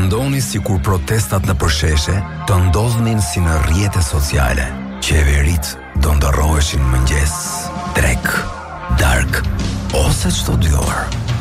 mendoni si kur protestat në përsheshe të ndodhnin si në rrjete sociale. Qeverit do ndërroheshin mëngjes, drek, dark ose çdo dy orë.